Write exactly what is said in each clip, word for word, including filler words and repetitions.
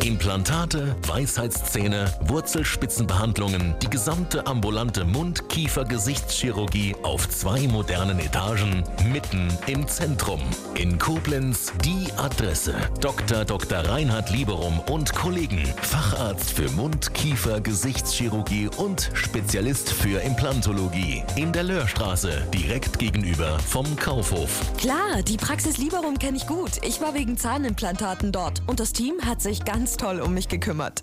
Implantate, Weisheitszähne, Wurzelspitzenbehandlungen, die gesamte ambulante Mund-Kiefer-Gesichtschirurgie auf zwei modernen Etagen, mitten im Zentrum. In Koblenz die Adresse: Doktor Doktor Reinhard Lieberum und Kollegen, Facharzt für Mund-Kiefer-Gesichtschirurgie und Spezialist für Implantologie. In der Löhrstraße, direkt gegenüber vom Kaufhof. Klar, die Praxis Lieberum kenne ich gut. Ich war wegen Zahnimplantaten dort und das Team hat sich ganz toll um mich gekümmert.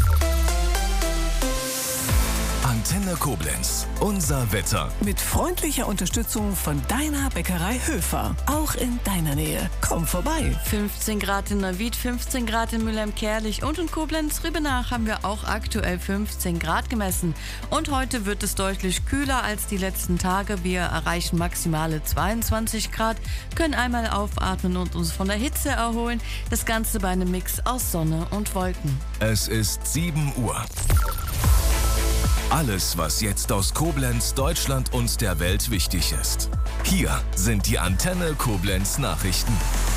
Antenne Koblenz. Unser Wetter. Mit freundlicher Unterstützung von deiner Bäckerei Höfer. Auch in deiner Nähe. Komm vorbei. fünfzehn Grad in Neuwied, fünfzehn Grad in Mülheim-Kärlich und in Koblenz-Riebenach haben wir auch aktuell fünfzehn Grad gemessen. Und heute wird es deutlich kühler als die letzten Tage. Wir erreichen maximale zweiundzwanzig Grad, können einmal aufatmen und uns von der Hitze erholen. Das Ganze bei einem Mix aus Sonne und Wolken. Es ist sieben Uhr. Alles, was jetzt aus Koblenz, Deutschland und der Welt wichtig ist. Hier sind die Antenne Koblenz Nachrichten.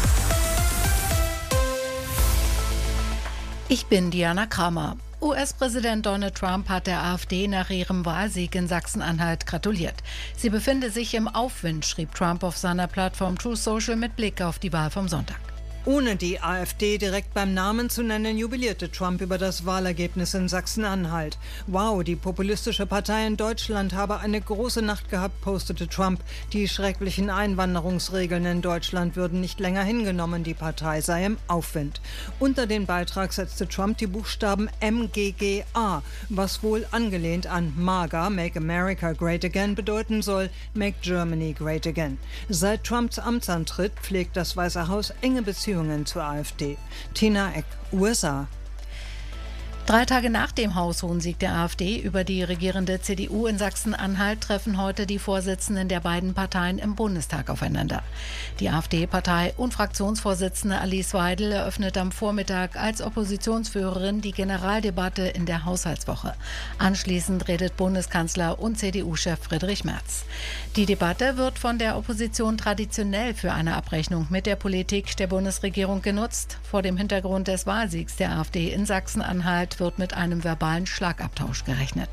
Ich bin Diana Kramer. U S-Präsident Donald Trump hat der AfD nach ihrem Wahlsieg in Sachsen-Anhalt gratuliert. Sie befinde sich im Aufwind, schrieb Trump auf seiner Plattform Truth Social mit Blick auf die Wahl vom Sonntag. Ohne die AfD direkt beim Namen zu nennen, jubilierte Trump über das Wahlergebnis in Sachsen-Anhalt. Wow, die populistische Partei in Deutschland habe eine große Nacht gehabt, postete Trump. Die schrecklichen Einwanderungsregeln in Deutschland würden nicht länger hingenommen, die Partei sei im Aufwind. Unter den Beitrag setzte Trump die Buchstaben M G G A, was wohl angelehnt an MAGA, Make America Great Again, bedeuten soll, Make Germany Great Again. Seit Trumps Amtsantritt pflegt das Weiße Haus enge Beziehungen zur AfD. Tina Eck, U S A. Drei Tage nach dem haushohen Sieg der AfD über die regierende C D U in Sachsen-Anhalt treffen heute die Vorsitzenden der beiden Parteien im Bundestag aufeinander. Die AfD-Partei und Fraktionsvorsitzende Alice Weidel eröffnet am Vormittag als Oppositionsführerin die Generaldebatte in der Haushaltswoche. Anschließend redet Bundeskanzler und C D U-Chef Friedrich Merz. Die Debatte wird von der Opposition traditionell für eine Abrechnung mit der Politik der Bundesregierung genutzt. Vor dem Hintergrund des Wahlsiegs der AfD in Sachsen-Anhalt wird mit einem verbalen Schlagabtausch gerechnet.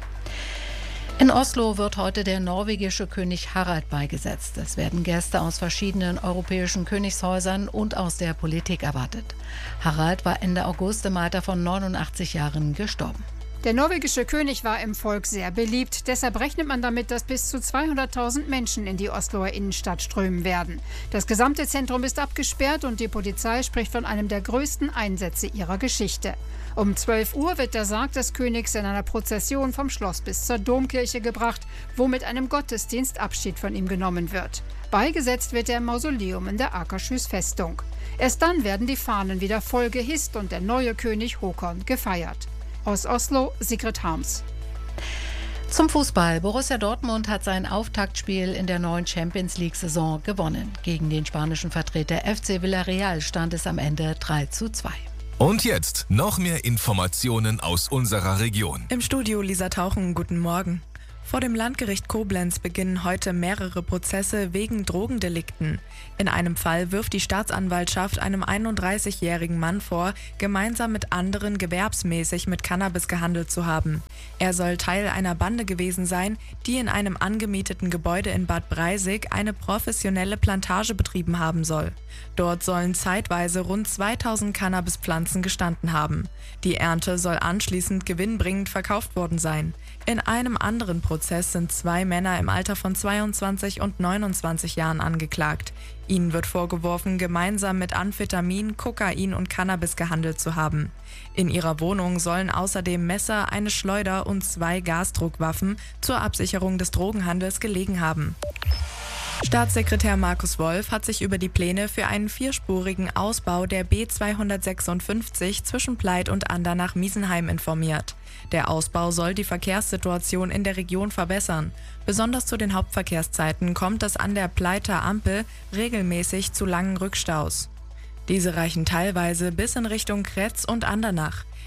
In Oslo wird heute der norwegische König Harald beigesetzt. Es werden Gäste aus verschiedenen europäischen Königshäusern und aus der Politik erwartet. Harald war Ende August im Alter von neunundachtzig Jahren gestorben. Der norwegische König war im Volk sehr beliebt. Deshalb rechnet man damit, dass bis zu zweihunderttausend Menschen in die Osloer Innenstadt strömen werden. Das gesamte Zentrum ist abgesperrt und die Polizei spricht von einem der größten Einsätze ihrer Geschichte. Um zwölf Uhr wird der Sarg des Königs in einer Prozession vom Schloss bis zur Domkirche gebracht, wo mit einem Gottesdienst Abschied von ihm genommen wird. Beigesetzt wird er im Mausoleum in der Akershus Festung. Erst dann werden die Fahnen wieder voll gehisst und der neue König Håkon gefeiert. Aus Oslo, Sigrid Harms. Zum Fußball. Borussia Dortmund hat sein Auftaktspiel in der neuen Champions-League-Saison gewonnen. Gegen den spanischen Vertreter F C Villarreal stand es am Ende drei zu zwei. Und jetzt noch mehr Informationen aus unserer Region. Im Studio Lisa Tauchen, guten Morgen. Vor dem Landgericht Koblenz beginnen heute mehrere Prozesse wegen Drogendelikten. In einem Fall wirft die Staatsanwaltschaft einem einunddreißigjährigen Mann vor, gemeinsam mit anderen gewerbsmäßig mit Cannabis gehandelt zu haben. Er soll Teil einer Bande gewesen sein, die in einem angemieteten Gebäude in Bad Breisig eine professionelle Plantage betrieben haben soll. Dort sollen zeitweise rund zweitausend Cannabispflanzen gestanden haben. Die Ernte soll anschließend gewinnbringend verkauft worden sein. In einem anderen Prozess sind zwei Männer im Alter von zweiundzwanzig und neunundzwanzig Jahren angeklagt. Ihnen wird vorgeworfen, gemeinsam mit Amphetamin, Kokain und Cannabis gehandelt zu haben. In ihrer Wohnung sollen außerdem Messer, eine Schleuder und zwei Gasdruckwaffen zur Absicherung des Drogenhandels gelegen haben. Staatssekretär Markus Wolf hat sich über die Pläne für einen vierspurigen Ausbau der B zweihundertsechsundfünfzig zwischen Pleit und Andernach-Miesenheim informiert. Der Ausbau soll die Verkehrssituation in der Region verbessern. Besonders zu den Hauptverkehrszeiten kommt es an der Pleiter Ampel regelmäßig zu langen Rückstaus. Diese reichen teilweise bis in Richtung Kretz und Andernach.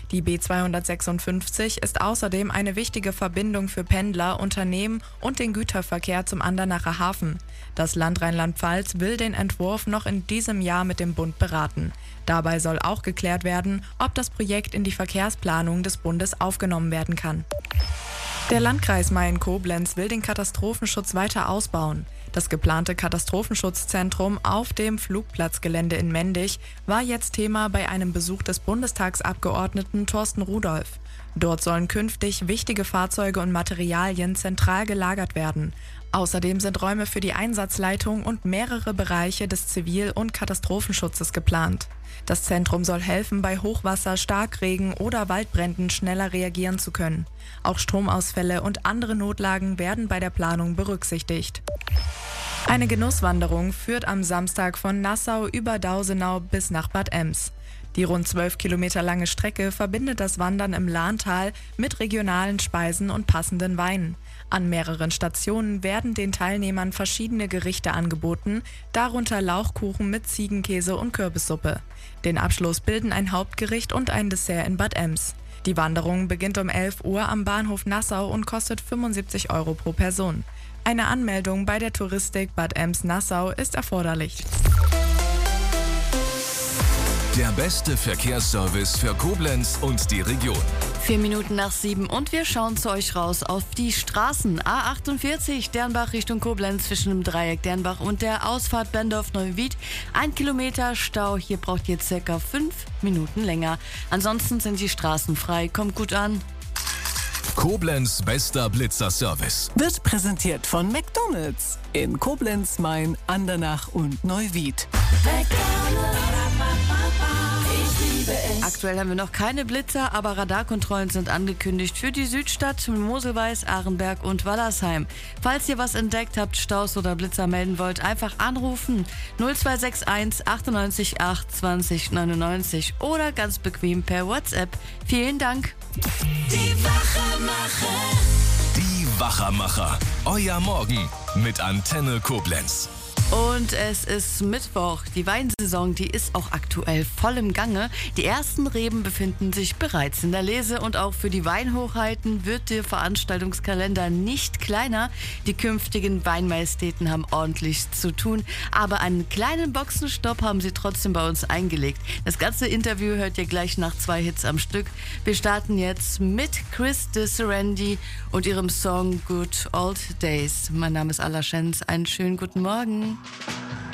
Die B zweihundertsechsundfünfzig ist außerdem eine wichtige Verbindung für Pendler, Unternehmen und den Güterverkehr zum Andernacher Hafen. Das Land Rheinland-Pfalz will den Entwurf noch in diesem Jahr mit dem Bund beraten. Dabei soll auch geklärt werden, ob das Projekt in die Verkehrsplanung des Bundes aufgenommen werden kann. Der Landkreis Mayen-Koblenz will den Katastrophenschutz weiter ausbauen. Das geplante Katastrophenschutzzentrum auf dem Flugplatzgelände in Mendig war jetzt Thema bei einem Besuch des Bundestagsabgeordneten Thorsten Rudolph. Dort sollen künftig wichtige Fahrzeuge und Materialien zentral gelagert werden. Außerdem sind Räume für die Einsatzleitung und mehrere Bereiche des Zivil- und Katastrophenschutzes geplant. Das Zentrum soll helfen, bei Hochwasser, Starkregen oder Waldbränden schneller reagieren zu können. Auch Stromausfälle und andere Notlagen werden bei der Planung berücksichtigt. Eine Genusswanderung führt am Samstag von Nassau über Dausenau bis nach Bad Ems. Die rund zwölf Kilometer lange Strecke verbindet das Wandern im Lahntal mit regionalen Speisen und passenden Weinen. An mehreren Stationen werden den Teilnehmern verschiedene Gerichte angeboten, darunter Lauchkuchen mit Ziegenkäse und Kürbissuppe. Den Abschluss bilden ein Hauptgericht und ein Dessert in Bad Ems. Die Wanderung beginnt um elf Uhr am Bahnhof Nassau und kostet fünfundsiebzig Euro pro Person. Eine Anmeldung bei der Touristik Bad Ems-Nassau ist erforderlich. Der beste Verkehrsservice für Koblenz und die Region. Vier Minuten nach sieben und wir schauen zu euch raus auf die Straßen. A achtundvierzig, Dernbach Richtung Koblenz zwischen dem Dreieck Dernbach und der Ausfahrt Bendorf-Neuwied. Ein Kilometer Stau, hier braucht ihr circa fünf Minuten länger. Ansonsten sind die Straßen frei, kommt gut an. Koblenz bester Blitzerservice. Wird präsentiert von McDonald's in Koblenz, Main, Andernach und Neuwied. Aktuell haben wir noch keine Blitzer, aber Radarkontrollen sind angekündigt für die Südstadt, Moselweiß, Arenberg und Wallersheim. Falls ihr was entdeckt habt, Staus oder Blitzer melden wollt, einfach anrufen null zwei sechs eins achtundneunzig acht zwanzig neunundneunzig oder ganz bequem per WhatsApp. Vielen Dank. Die Wachermacher. Die Wachermacher. Euer Morgen mit Antenne Koblenz. Und es ist Mittwoch. Die Weinsaison, die ist auch aktuell voll im Gange. Die ersten Reben befinden sich bereits in der Lese und auch für die Weinhochheiten wird der Veranstaltungskalender nicht kleiner. Die künftigen Weinmajestäten haben ordentlich zu tun, aber einen kleinen Boxenstopp haben sie trotzdem bei uns eingelegt. Das ganze Interview hört ihr gleich nach zwei Hits am Stück. Wir starten jetzt mit Chris de Serendi und ihrem Song Good Old Days. Mein Name ist Alla Schenz. Einen schönen guten Morgen.